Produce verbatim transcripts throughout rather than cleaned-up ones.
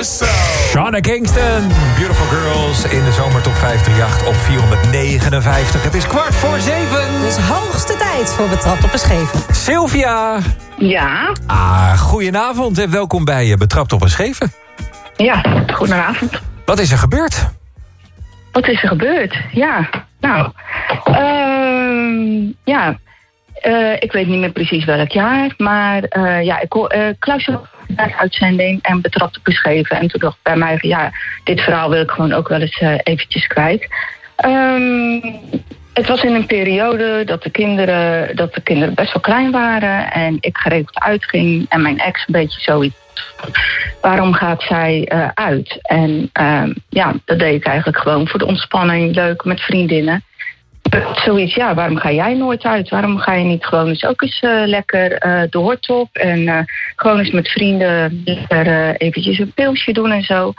what's up? Shauna Kingston, Beautiful Girls in de zomertop vijfhonderdachtendertig op vierhonderdnegenenvijftig. Het is kwart voor zeven. Dus hoogste tijd voor Betrapt op een Scheven. Sylvia. Ja. Ah, goedenavond en welkom bij je Betrapt op een Scheven. Ja, goedenavond. Wat is er gebeurd? Wat is er gebeurd? Ja, nou, uh, ja, uh, ik weet niet meer precies welk jaar, maar uh, ja, ik hoor uh, Klaus de uitzending en Betrapt op een Scheven. En toen dacht ik bij mij, ja, dit verhaal wil ik gewoon ook wel eens uh, eventjes kwijt. Um, het was in een periode dat de kinderen, dat de kinderen best wel klein waren en ik geregeld uitging en mijn ex een beetje zoiets. Waarom gaat zij uh, uit? En uh, ja, dat deed ik eigenlijk gewoon voor de ontspanning, leuk met vriendinnen. Zoiets, ja, waarom ga jij nooit uit? Waarom ga je niet gewoon eens ook eens uh, lekker uh, de hort op en uh, gewoon eens met vrienden lekker uh, eventjes een pilsje doen en zo.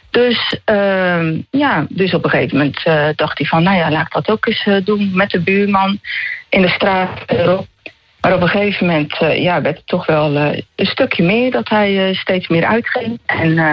Dus uh, ja, dus op een gegeven moment uh, dacht hij van, nou ja, laat ik dat ook eens uh, doen met de buurman in de straat erop. Maar op een gegeven moment uh, ja, werd het toch wel uh, een stukje meer dat hij uh, steeds meer uitging. En uh,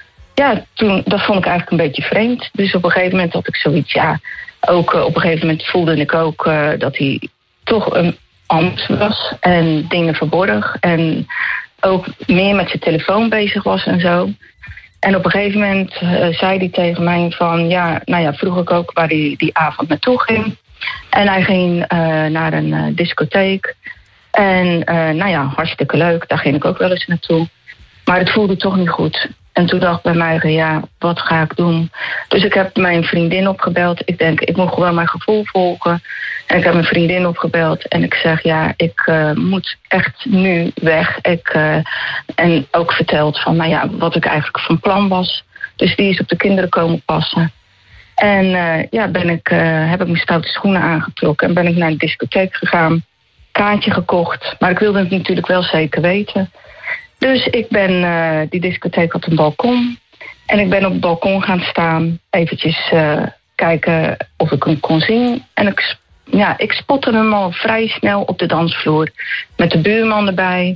ja, toen, dat vond ik eigenlijk een beetje vreemd. Dus op een gegeven moment had ik zoiets, ja, ook uh, op een gegeven moment voelde ik ook uh, dat hij toch een anders was en dingen verborg. En ook meer met zijn telefoon bezig was en zo. En op een gegeven moment uh, zei hij tegen mij van, ja, nou ja, vroeg ik ook waar hij die avond naartoe ging. En hij ging uh, naar een uh, discotheek. En uh, nou ja, hartstikke leuk. Daar ging ik ook wel eens naartoe. Maar het voelde toch niet goed. En toen dacht ik bij mij, ja, wat ga ik doen? Dus ik heb mijn vriendin opgebeld. Ik denk, ik moet gewoon mijn gevoel volgen. En ik heb mijn vriendin opgebeld. En ik zeg, ja, ik uh, moet echt nu weg. Ik, uh, en ook verteld van, nou ja, wat ik eigenlijk van plan was. Dus die is op de kinderen komen passen. En uh, ja, ben ik, uh, heb ik mijn stoute schoenen aangetrokken en ben ik naar de discotheek gegaan. Kaartje gekocht, maar ik wilde het natuurlijk wel zeker weten. Dus ik ben, uh, die discotheek had een balkon. En ik ben op het balkon gaan staan, eventjes uh, kijken of ik hem kon zien. En ik, ja, ik spotte hem al vrij snel op de dansvloer. Met de buurman erbij.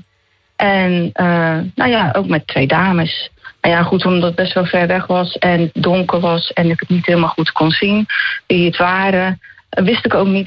En uh, nou ja, ook met twee dames. Maar ja, goed, omdat het best wel ver weg was en donker was en ik het niet helemaal goed kon zien wie het waren, wist ik ook niet